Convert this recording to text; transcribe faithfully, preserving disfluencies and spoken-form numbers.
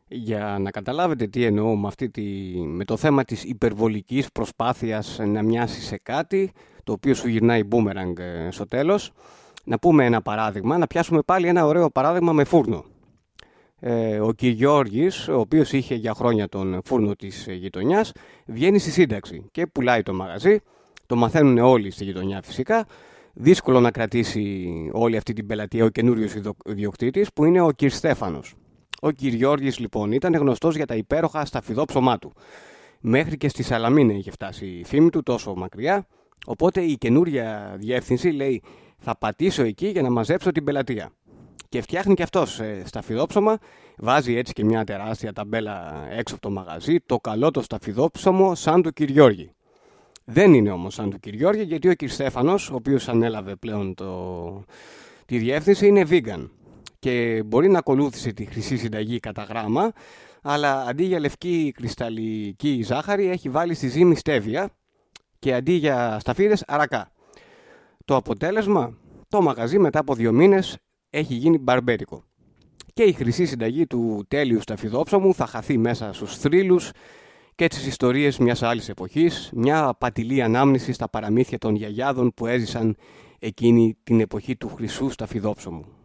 Για να καταλάβετε τι εννοώ με, αυτή τη, με το θέμα της υπερβολικής προσπάθειας να μοιάσει σε κάτι, το οποίο σου γυρνάει μπούμεραγκ ε, στο τέλος, να πούμε ένα παράδειγμα, να πιάσουμε πάλι ένα ωραίο παράδειγμα με φούρνο. Ε, ο Κυριώργης, ο οποίος είχε για χρόνια τον φούρνο της γειτονιάς, βγαίνει στη σύνταξη και πουλάει το μαγαζί, το μαθαίνουν όλοι στη γειτονιά φυσικά, δύσκολο να κρατήσει όλη αυτή την πελατεία ο καινούριος ιδιοκτήτης που είναι ο Κυρ Στέφανος. Ο Κυριώργης λοιπόν ήταν γνωστός για τα υπέροχα σταφυδόψωμά του. Μέχρι και στη Σαλαμίνα είχε φτάσει η φήμη του τόσο μακριά, οπότε η καινούρια διεύθυνση λέει θα πατήσω εκεί για να μαζέψω την πελατεία. Και φτιάχνει και αυτός ε, σταφυδόψωμα, βάζει έτσι και μια τεράστια ταμπέλα έξω από το μαγαζί, το καλό το σταφυδόψωμο σαν του Κυριώργη. Δεν είναι όμως σαν του Κυριώργη, γιατί ο Κυρ Στέφανος, ο οποίος ανέλαβε πλέον το... τη διεύθυνση, είναι vegan και μπορεί να ακολούθησε τη χρυσή συνταγή κατά γράμμα, αλλά αντί για λευκή κρυσταλλική ζάχαρη έχει βάλει στη ζύμη στέβια και αντί για σταφίδες αρακά. Το αποτέλεσμα, το μαγαζί μετά από δύο μήνες έχει γίνει μπαρμπέρικο. Και η χρυσή συνταγή του τέλειου σταφυδόψωμου θα χαθεί μέσα στους θρύλους και τις ιστορίες μιας άλλης εποχής, μια απατηλή ανάμνηση στα παραμύθια των γιαγιάδων που έζησαν εκείνη την εποχή του χρυσού σταφυδόψωμου.